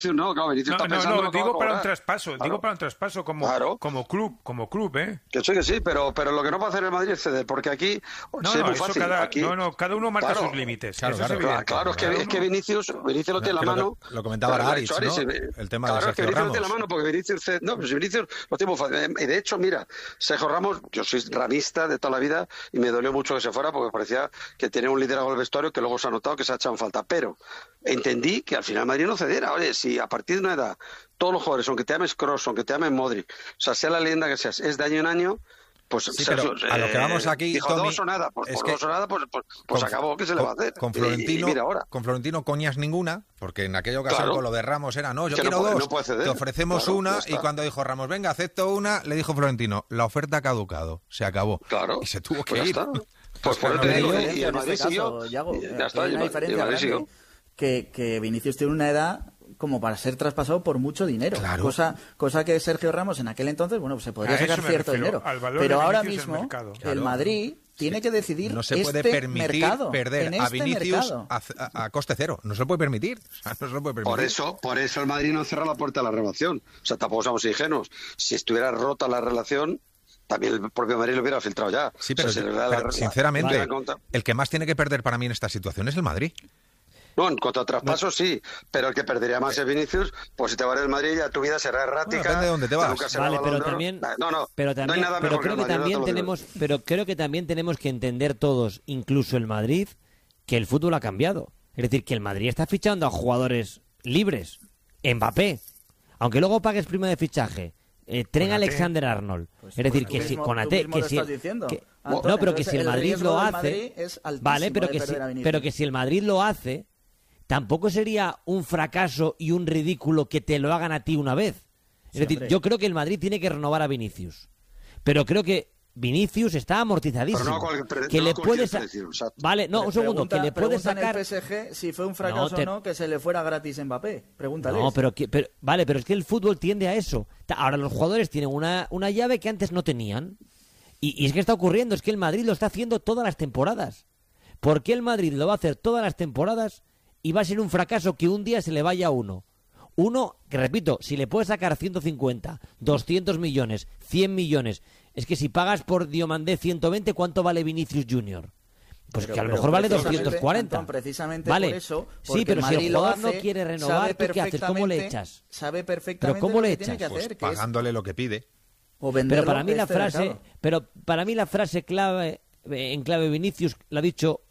No, claro, Vinicius está pensando en lo que va a digo para un cobrar. traspaso, Claro. digo para un traspaso Claro. como club, ¿eh? Que sí, pero lo que no puede hacer el Madrid es ceder, porque aquí No, es muy eso fácil. Aquí, cada uno marca claro, sus límites. Claro, Eso es claro. evidente. Claro, es que Vinicius lo tiene la Creo mano. que lo comentaba Pero lo ha Aritz, hecho Aritz, ¿no? El tema de claro, es que Sergio Vinicius Ramos. tiene la mano, porque Vinicius... No, pues Vinicius lo tiene muy fácil. Y de hecho, mira, Sergio Ramos, yo soy ramista de toda la vida y me dolió mucho que se fuera porque parecía que tenía un liderazgo del vestuario que luego se ha notado que se ha echado en falta. Pero entendí que al final Madrid no cediera. Oye, si a partir de una edad todos los jugadores, aunque te llames Kroos, aunque te llames Modric, o sea, sea la leyenda que seas, es de año en año, pues Sí, pero a lo que vamos aquí, dijo Tommy, dos o nada, pues es por que dos o nada, pues acabó, ¿qué se le va a hacer? Con Y Florentino, mira ahora. con Florentino coñas ninguna, porque en aquella ocasión Claro. con lo de Ramos era, no, yo Que no quiero puede- dos, no puede ceder. te ofrecemos Claro, una, ya está. y cuando dijo Ramos, venga, acepto una, le dijo Florentino, la oferta ha caducado, se acabó. Claro. Y se tuvo que Pues ya ir. está. Pues por eso te Pero digo, hay y diferencia el en Madrid este siguió. caso, Yago. Y ya Aquí está, hay y una el diferencia Madrid grande, siguió. que Vinicius tiene una edad como para ser traspasado por mucho dinero. Claro. Cosa que Sergio Ramos en aquel entonces, bueno, pues se podría A eso sacar me cierto refiero, dinero. al valor Pero de ahora Vinicius en mismo mercado. el Claro. Madrid tiene que decidir No se puede este permitir mercado, perder en a este Vinicius mercado. a coste cero. No se lo puede permitir. O sea, no se lo puede permitir. Por eso el Madrid no cierra la puerta a la renovación. O sea, tampoco somos ingenuos. Si estuviera rota la relación, también el propio Madrid lo hubiera filtrado ya. Sí, pero, O sea, si le da pero sinceramente, la contra- el que más tiene que perder para mí en esta situación es el Madrid. No, en cuanto a traspasos sí, pero el que perdería más es Vinicius, pues si te vas del Madrid ya tu vida será errática. Bueno, depende de dónde te vas. nunca será Vale, Balón pero de Oro. también, No hay nada pero mejor creo que que el Madrid, no te lo digo. pero creo que también tenemos que entender todos, incluso el Madrid, que el fútbol ha cambiado. Es decir, que el Madrid está fichando a jugadores libres. Mbappé, aunque luego pagues prima de fichaje. Tren Konaté. Alexander-Arnold. Es decir, que si Konaté, tú mismo que lo si estás diciendo. que- Antón, no, pero que entonces si el Madrid riesgo lo del hace, Madrid es altísimo vale, pero de que perder a Vinicius. pero que si el Madrid lo hace, tampoco sería un fracaso y un ridículo que te lo hagan a ti una vez. Es Sí, decir, hombre. yo creo que el Madrid tiene que renovar a Vinicius, pero creo que Vinicius está amortizadísimo. Pero no a cualquier que no le a cualquier puedes precio, exacto. vale, no, un segundo, que le puedes Pregunta en sacar el PSG si fue un fracaso No, te- o no que se le fuera gratis a Mbappé. Pregúntales. No, vale, pero es que el fútbol tiende a eso. Ahora los jugadores tienen una llave que antes no tenían. Y es que está ocurriendo, es que el Madrid lo está haciendo todas las temporadas. ¿Por qué el Madrid lo va a hacer todas las temporadas y va a ser un fracaso que un día se le vaya a uno? Uno, que repito, si le puedes sacar 150, 200 millones, 100 millones, es que si pagas por Diomandé 120, ¿cuánto vale Vinicius Junior? Pues que a lo mejor vale precisamente, 240. Antón, precisamente vale. por eso. Sí, porque pero si Madrid el lo jugador no hace, quiere renovar, sabe ¿tú qué haces? ¿Cómo le perfectamente- echas? Sabe perfectamente ¿Pero cómo lo le que tiene echas? que Pues hacer, que es pagándole lo que pide. o venderlo Pero para mí de la este frase, mercado. pero para mí la frase clave en clave Vinicius la ha dicho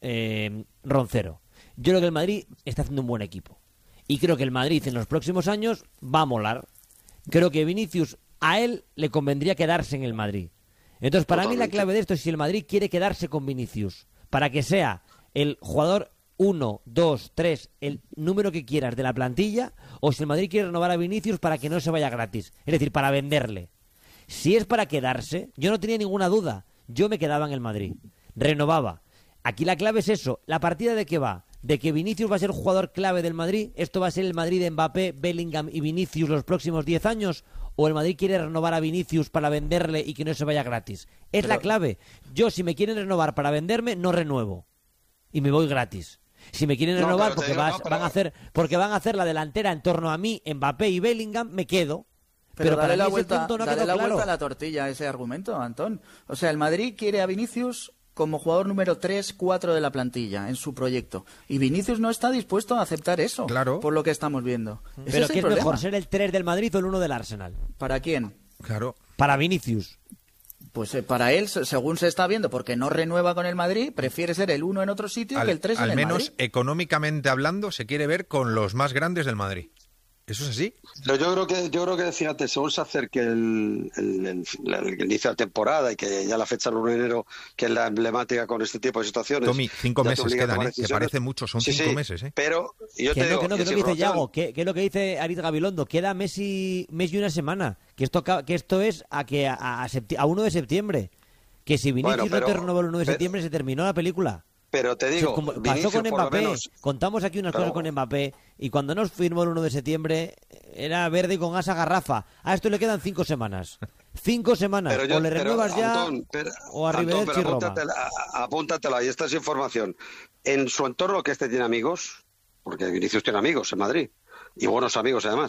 Roncero. Yo creo que el Madrid está haciendo un buen equipo y creo que el Madrid en los próximos años va a molar. Creo que Vinicius a él le convendría quedarse en el Madrid. Entonces para mí la Totalmente. clave de esto es si el Madrid quiere quedarse con Vinicius para que sea el jugador 1, 2, 3, el número que quieras de la plantilla, o si el Madrid quiere renovar a Vinicius para que no se vaya gratis, es decir, para venderle. Si es para quedarse, yo no tenía ninguna duda. Yo me quedaba en el Madrid. Renovaba. Aquí la clave es eso. ¿La partida de qué va? De que Vinicius va a ser jugador clave del Madrid. ¿Esto va a ser el Madrid de Mbappé, Bellingham y Vinicius los próximos 10 años? ¿O el Madrid quiere renovar a Vinicius para venderle y que no se vaya gratis? Es la clave. Yo, si me quieren renovar para venderme, no renuevo. Y me voy gratis. Si me quieren No, renovar pero te porque, digo, no, pero- van a hacer la delantera en torno a mí, Mbappé y Bellingham, me quedo. Pero para dale la mí ese vuelta, punto no dale quedó la claro. vuelta a la tortilla a ese argumento, Antón. O sea, el Madrid quiere a Vinicius como jugador número 3, 4 de la plantilla en su proyecto. Y Vinicius no está dispuesto a aceptar eso, Claro. por lo que estamos viendo. Ese Pero es el ¿qué es problema. mejor, ser el 3 del Madrid o el 1 del Arsenal? ¿Para quién? Claro. Para Vinicius. Pues para él, según se está viendo, porque no renueva con el Madrid, prefiere ser el 1 en otro sitio que el 3 en al el menos Madrid. económicamente hablando, se quiere ver con los más grandes del Madrid. ¿Eso es así? Pero yo creo que fíjate, según se acerque el inicio de la temporada y que ya la fecha del 1 de enero, que es la emblemática con este tipo de situaciones. Tommy, 5 ya te meses obliga a quedan, tomar ¿eh? Que decisiones. parece mucho, son Sí, 5 sí, meses, ¿eh? Pero yo Que te digo, no, que y es lo sin que dice rotación, Yago, que es lo que dice Aritz Gabilondo, queda mes y una semana, que esto es a 1 de septiembre, que si Vinicius Bueno, pero- no te renovó el 1 de pero- septiembre se terminó la película. pero te Sí, digo, como pasó Vinicius, con por lo Mbappé, menos, contamos aquí unas Claro. cosas con Mbappé y cuando nos firmó el 1 de septiembre era verde y con asa garrafa. A esto le quedan 5 semanas. 5 semanas. pero yo- O le pero, renuevas ya Antón, pero- o a Antón, Rivederci pero Roma. apúntatela, y esta es información. En su entorno, que este tiene amigos, porque Vinicius tiene amigos en Madrid, y buenos amigos además.